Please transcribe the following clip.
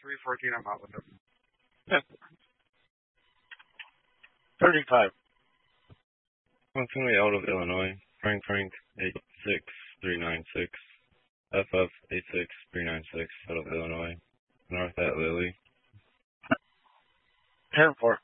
314, I'm out with it. 35. Montgomery out of Illinois. Frank 86396. FF 86396 out of Illinois. North at Lily. 10-4.